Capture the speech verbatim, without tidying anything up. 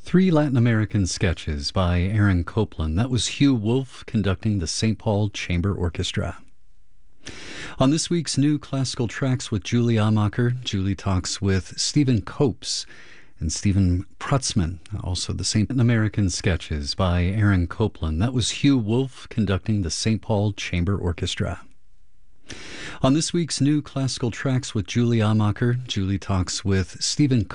Three Latin American sketches by Aaron Copland. That was Hugh Wolf conducting the Saint Paul Chamber Orchestra. On this week's new Classical Tracks with Julie Amacher, Julie talks with Stephen Copes and Stephen Prutzman. Also the Saint American sketches by Aaron Copland. That was Hugh Wolf conducting the Saint Paul Chamber Orchestra. On this week's new Classical Tracks with Julie Amacher, Julie talks with Stephen